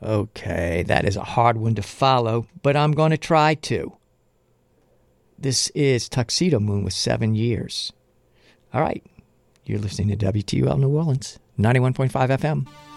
Okay, that is a hard one to follow, but I'm going to try to. This is Tuxedo Moon with 7 Years. All right, you're listening to WTUL New Orleans, 91.5 FM.